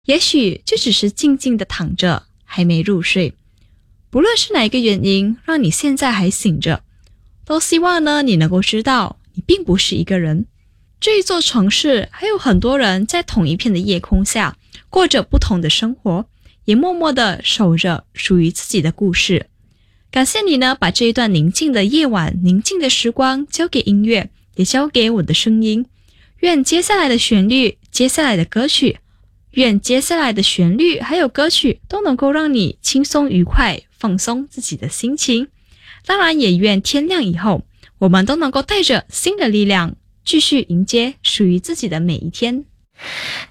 也许就只是静静地躺着，还没入睡。不论是哪一个原因让你现在还醒着，都希望呢你能够知道你并不是一个人。这一座城市还有很多人在同一片的夜空下过着不同的生活，也默默地守着属于自己的故事。感谢你呢把这一段宁静的夜晚，宁静的时光交给音乐，也交给我的声音。愿接下来的旋律，接下来的歌曲，愿接下来的旋律还有歌曲都能够让你轻松愉快，放松自己的心情。当然也愿天亮以后，我们都能够带着新的力量，继续迎接属于自己的每一天。